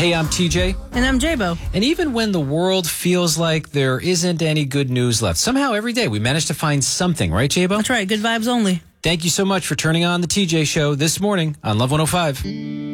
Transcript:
Hey, I'm TJ. And I'm J-Bo. And even when the world feels like there isn't any good news left, somehow every day we manage to find something, right, J-Bo? That's right. Good vibes only. Thank you so much for turning on the TJ Show this morning on Love 105.